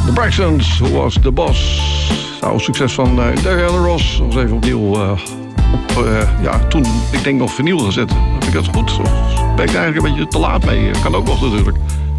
The Braxtons, Who Was The Boss. Nou, succes van Diana Ross. Was even opnieuw toen, ik denk nog vinyl gezet. Heb ik dat goed? Of ben ik daar eigenlijk een beetje te laat mee? Kan ook nog natuurlijk.